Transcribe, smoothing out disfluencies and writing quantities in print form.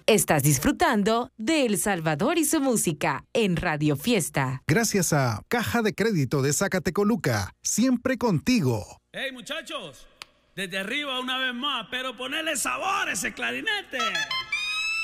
Estás disfrutando de El Salvador y su música en Radio Fiesta. Gracias a Caja de Crédito de Zacatecoluca, siempre contigo. ¡Hey, muchachos! Desde arriba una vez más, pero ponerle sabor a ese clarinete.